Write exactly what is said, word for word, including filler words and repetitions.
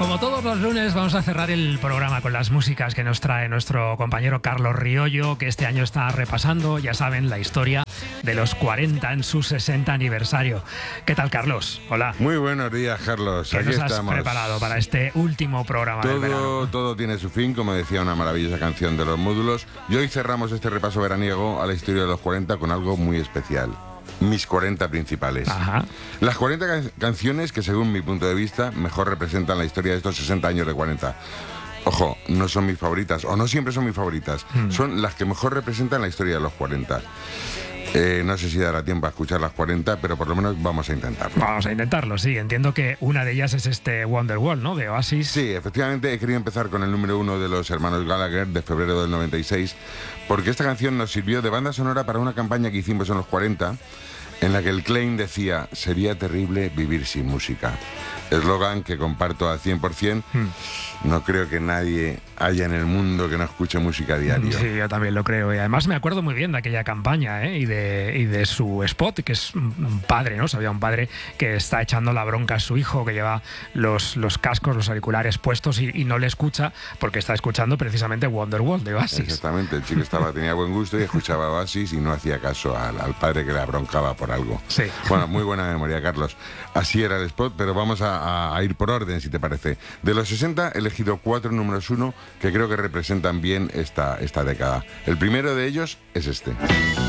Como todos los lunes, vamos a cerrar el programa con las músicas que nos trae nuestro compañero Carlos Riollo, que este año está repasando, ya saben, la historia de los cuarenta en su sesenta aniversario. ¿Qué tal, Carlos? Hola. Muy buenos días, Carlos. ¿Qué Aquí nos has estamos. preparado para este último programa todo, del verano? Todo tiene su fin, como decía una maravillosa canción de Los Módulos. Y hoy cerramos este repaso veraniego a la historia de los cuarenta con algo muy especial. Mis cuarenta principales. Ajá. Las cuarenta can- canciones que, según mi punto de vista, mejor representan la historia de estos sesenta años de cuarenta. Ojo, no son mis favoritas, o no siempre son mis favoritas. Mm. Son las que mejor representan la historia de los cuarenta. Eh, no sé si dará tiempo a escuchar las cuarenta, pero por lo menos vamos a intentarlo. Vamos a intentarlo, sí. Entiendo que una de ellas es este Wonderwall, ¿no? De Oasis. Sí, efectivamente he querido empezar con el número uno de los hermanos Gallagher de febrero del noventa y seis, porque esta canción nos sirvió de banda sonora para una campaña que hicimos en los cuarenta, en la que el claim decía: sería terrible vivir sin música. Eslogan que comparto al cien por ciento. Hmm. No creo que nadie haya en el mundo que no escuche música a diario. Sí, yo también lo creo. Y además me acuerdo muy bien de aquella campaña, ¿eh? y, de, y de su spot, que es un padre, ¿no? Sabía un padre que está echando la bronca a su hijo, que lleva los, los cascos, los auriculares puestos y, y no le escucha porque está escuchando precisamente Wonderwall de Oasis. Exactamente, el chico estaba, tenía buen gusto y escuchaba Oasis y no hacía caso al, al padre que le abroncaba por algo. Sí. Bueno, muy buena memoria, Carlos. Así era el spot, pero vamos a, a, a ir por orden, si te parece. De los sesenta he elegido cuatro números uno que creo que representan bien esta, esta década. El primero de ellos es este.